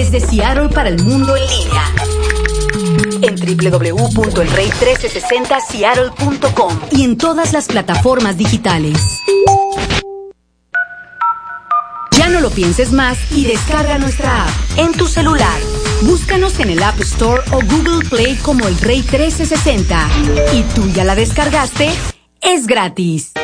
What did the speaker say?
Desde Seattle para el mundo en línea. En www.elrey1360seattle.com y en todas las plataformas digitales. Ya no lo pienses más y descarga nuestra app en tu celular. Búscanos en el App Store o Google Play como El Rey 1360. ¿Y tú ya la descargaste? Es gratis.